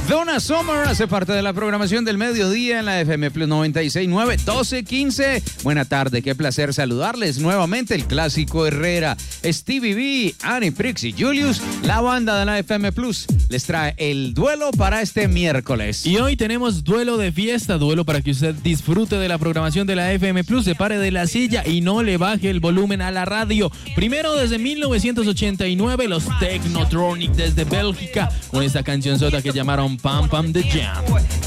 Donna Summer hace parte de la programación del mediodía en la FM Plus 96.9, 12:15. Buena tarde, qué placer saludarles nuevamente. El clásico Herrera, Stevie B, Annie Prix y Julius, la banda de la FM Plus, les trae el duelo para este miércoles. Y hoy tenemos duelo de fiesta, duelo para que usted disfrute de la programación de la FM Plus, se pare de la silla y no le baje el volumen a la radio. Primero, desde 1989, los Technotronic desde Bélgica, con esta canción sota que llamaron Pam Pam The Jam.